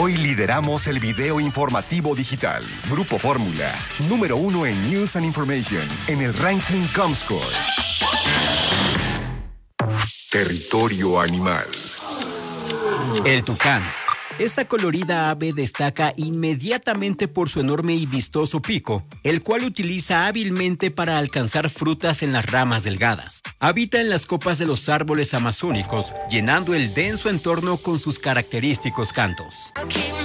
Hoy lideramos el video informativo digital. Grupo Fórmula, número 1 en News and Information, en el ranking Comscore. Territorio animal. El tucán. Esta colorida ave destaca inmediatamente por su enorme y vistoso pico, el cual utiliza hábilmente para alcanzar frutas en las ramas delgadas. Habita en las copas de los árboles amazónicos, llenando el denso entorno con sus característicos cantos.